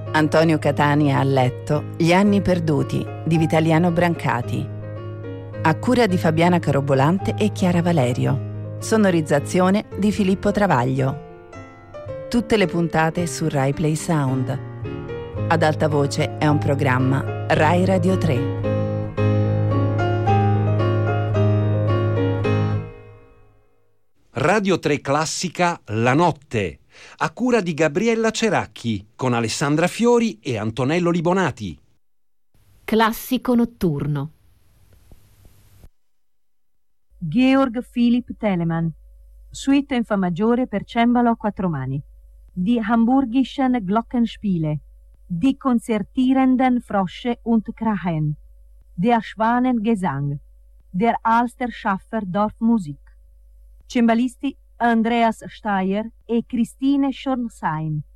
Antonio Catania a letto, Gli anni perduti di Vitaliano Brancati. A cura di Fabiana Carobolante e Chiara Valerio. Sonorizzazione di Filippo Travaglio. Tutte le puntate su Rai Play Sound. Ad alta voce è un programma Rai Radio 3. Radio 3 Classica La Notte, a cura di Gabriella Ceracchi, con Alessandra Fiori e Antonello Libonati. Classico notturno. Georg Philipp Telemann, Suite in Fa maggiore per cembalo a quattro mani. Die Hamburgischen Glockenspiele, Die konzertierenden Frosche und Krahen, Der Schwanengesang, Der Alster Schaffer Dorfmusik. Cembalisti Andreas Steyer e Christine Schornsheim.